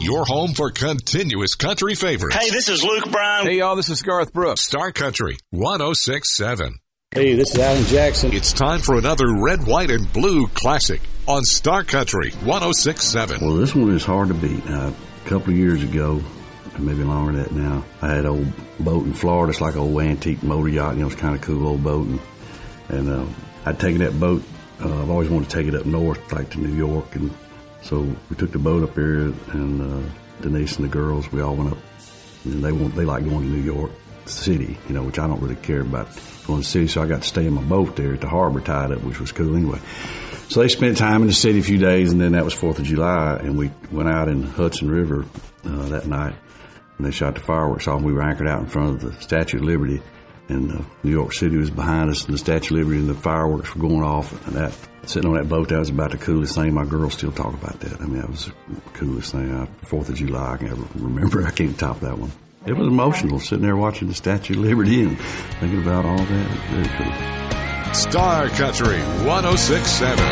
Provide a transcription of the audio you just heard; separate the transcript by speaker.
Speaker 1: your home for continuous country favorites.
Speaker 2: Hey, this is Luke Bryan.
Speaker 3: Hey, y'all, this is Garth Brooks.
Speaker 1: Star Country 106.7.
Speaker 4: Hey, this is Alan Jackson.
Speaker 1: It's time for another red, white, and blue classic on Star Country 106.7.
Speaker 5: Well, this one is hard to beat. A couple of years ago, maybe longer than that now, I had an old boat in Florida. It's like an old antique motor yacht. You know, it's kind of cool old boat. And I'd taken that boat. I've always wanted to take it up north, like to New York. And so we took the boat up there, and Denise and the girls, we all went up. And they like going to New York City, you know, which I don't really care about going to the city. So I got to stay in my boat there at the harbor tied up, which was cool anyway. So they spent time in the city a few days, and then that was 4th of July, and we went out in Hudson River that night, and they shot the fireworks off. We were anchored out in front of the Statue of Liberty, and New York City was behind us, and the Statue of Liberty and the fireworks were going off. And that, sitting on that boat, that was about the coolest thing. My girls still talk about that. I mean, that was the coolest thing. 4th of July, I can ever remember. I can't top that one. It was emotional, sitting there watching the Statue of Liberty and thinking about all that. It was very cool.
Speaker 1: Star Country 106.7.